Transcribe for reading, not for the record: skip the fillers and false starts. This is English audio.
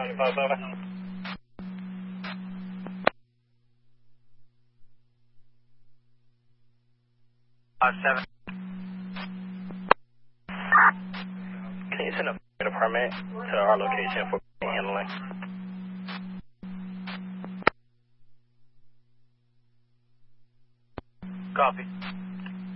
7. Can you send a permit to our location for handling? Copy.